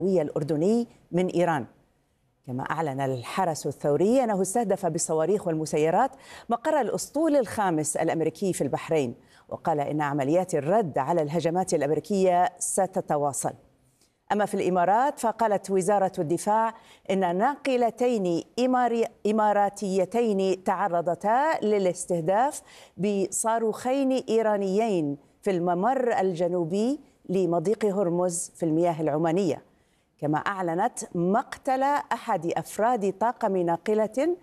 الأردني من إيران. كما أعلن الحرس الثوري أنه استهدف بالصواريخ والمسيرات مقر الأسطول الخامس الأمريكي في البحرين، وقال إن عمليات الرد على الهجمات الأمريكية ستتواصل. أما في الإمارات فقالت وزارة الدفاع إن ناقلتين إماراتيتين تعرضتا للاستهداف بصاروخين إيرانيين في الممر الجنوبي لمضيق هرمز في المياه العمانية. كما أعلنت مقتل أحد أفراد طاقم ناقلة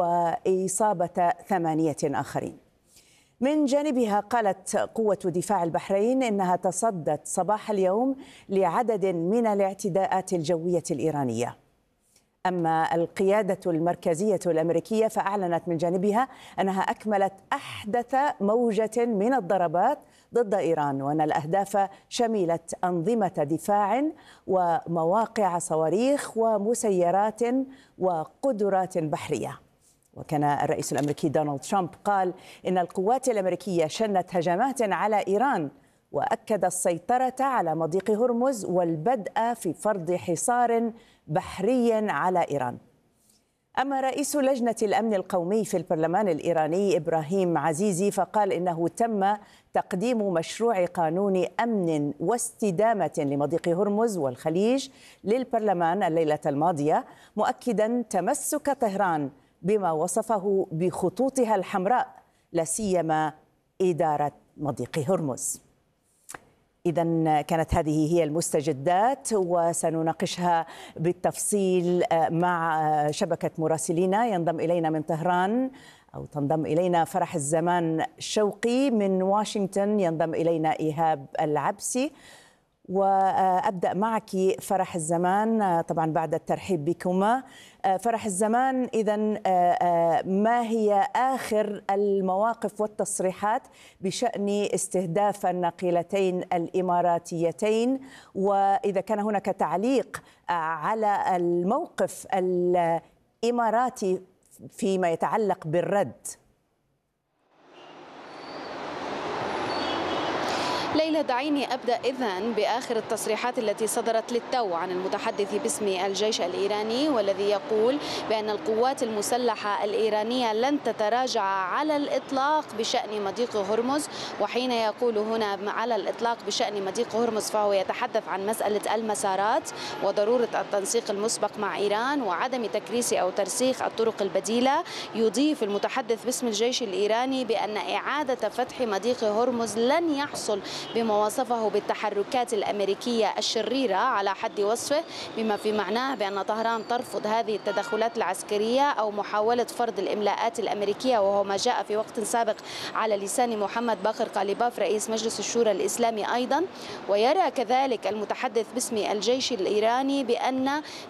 وإصابة 8 آخرين. من جانبها قالت قوة دفاع البحرين إنها تصدت صباح اليوم لعدد من الاعتداءات الجوية الإيرانية. أما القيادة المركزية الأمريكية فأعلنت من جانبها أنها أكملت أحدث موجة من الضربات ضد إيران، وأن الأهداف شملت أنظمة دفاع ومواقع صواريخ ومسيرات وقدرات بحرية. وكان الرئيس الأمريكي دونالد ترامب قال إن القوات الأمريكية شنت هجمات على إيران، وأكد السيطرة على مضيق هرمز والبدء في فرض حصار بحري على إيران. أما رئيس لجنة الأمن القومي في البرلمان الإيراني إبراهيم عزيزي فقال إنه تم تقديم مشروع قانون أمن واستدامة لمضيق هرمز والخليج للبرلمان الليلة الماضية، مؤكدا تمسك طهران بما وصفه بخطوطها الحمراء، لا سيما إدارة مضيق هرمز. إذن كانت هذه هي المستجدات، وسنناقشها بالتفصيل مع شبكة مراسلينا. ينضم إلينا من طهران أو تنضم إلينا فرح الزمان شوقي، من واشنطن ينضم إلينا إيهاب العبسي. وأبدأ معك فرح الزمان طبعا بعد الترحيب بكما. فرح الزمان، إذن ما هي آخر المواقف والتصريحات بشأن استهداف الناقلتين الإماراتيتين، وإذا كان هناك تعليق على الموقف الإماراتي فيما يتعلق بالرد؟ ليلى، دعيني أبدأ إذن بآخر التصريحات التي صدرت للتو عن المتحدث باسم الجيش الإيراني، والذي يقول بأن القوات المسلحة الإيرانية لن تتراجع على الإطلاق بشأن مضيق هرمز. وحين يقول هنا على الإطلاق بشأن مضيق هرمز فهو يتحدث عن مسألة المسارات وضرورة التنسيق المسبق مع إيران وعدم تكريس أو ترسيخ الطرق البديلة. يضيف المتحدث باسم الجيش الإيراني بأن إعادة فتح مضيق هرمز لن يحصل بما وصفه بالتحركات الأمريكية الشريرة على حد وصفه، بما في معناه بأن طهران ترفض هذه التدخلات العسكرية أو محاولة فرض الإملاءات الأمريكية، وهو ما جاء في وقت سابق على لسان محمد باقر قاليباف رئيس مجلس الشورى الإسلامي أيضا. ويرى كذلك المتحدث باسم الجيش الإيراني بأن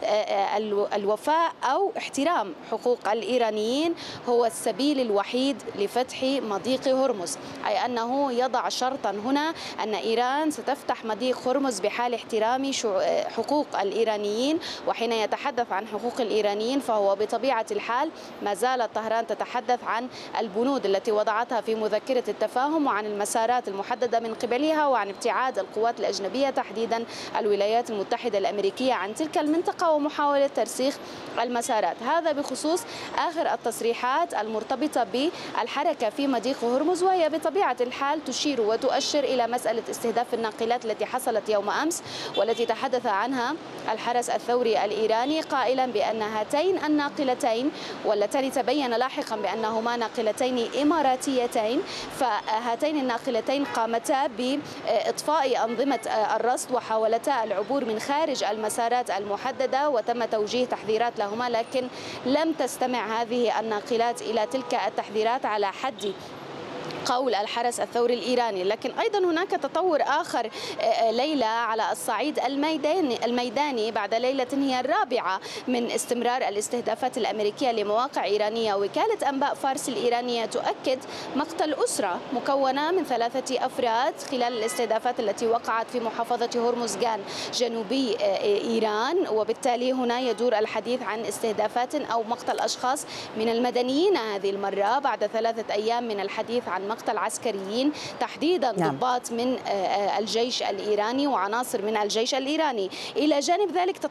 الوفاء أو احترام حقوق الإيرانيين هو السبيل الوحيد لفتح مضيق هرمز، أي أنه يضع شرطا هنا أن إيران ستفتح مضيق هرمز بحال احترام حقوق الإيرانيين. وحين يتحدث عن حقوق الإيرانيين فهو بطبيعة الحال ما زالت طهران تتحدث عن البنود التي وضعتها في مذكرة التفاهم وعن المسارات المحددة من قبلها وعن ابتعاد القوات الأجنبية تحديدا الولايات المتحدة الأمريكية عن تلك المنطقة ومحاولة ترسيخ المسارات. هذا بخصوص آخر التصريحات المرتبطة بالحركة في مضيق هرمز، وهي بطبيعة الحال تشير وتؤشر إلى مسألة استهداف الناقلات التي حصلت يوم أمس والتي تحدث عنها الحرس الثوري الإيراني، قائلا بأن هاتين الناقلتين واللتان تبين لاحقا بأنهما ناقلتين إماراتيتين، فهاتين الناقلتين قامتا بإطفاء أنظمة الرصد وحاولتا العبور من خارج المسارات المحددة، وتم توجيه تحذيرات لهما، لكن لم تستمع هذه الناقلات إلى تلك التحذيرات على حد قول الحرس الثوري الإيراني. لكن أيضا هناك تطور آخر ليلى على الصعيد الميداني بعد ليلة هي الرابعة من استمرار الاستهدافات الأمريكية لمواقع إيرانية. وكالة أنباء فارس الإيرانية تؤكد مقتل أسرة مكونة من 3 أفراد خلال الاستهدافات التي وقعت في محافظة هرمزغان جنوبي إيران، وبالتالي هنا يدور الحديث عن استهدافات أو مقتل أشخاص من المدنيين هذه المرة بعد 3 أيام من الحديث عن مقتل عسكريين، تحديدا ضباط من الجيش الإيراني وعناصر من الجيش الإيراني. إلى جانب ذلك